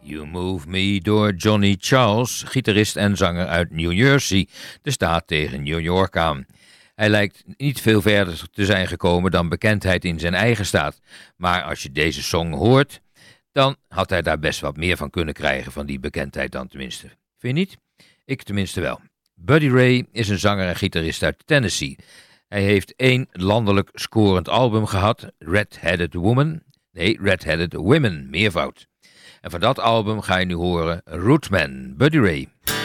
You Move Me door Johnny Charles, gitarist en zanger uit New Jersey, de staat tegen New York aan. Hij lijkt niet veel verder te zijn gekomen dan bekendheid in zijn eigen staat. Maar als je deze song hoort, dan had hij daar best wat meer van kunnen krijgen, van die bekendheid dan tenminste. Vind je niet? Ik tenminste wel. Buddy Ray is een zanger en gitarist uit Tennessee. Hij heeft 1 landelijk scorend album gehad, Red-Headed Women, meervoud. En van dat album ga je nu horen Rootman, Buddy Ray.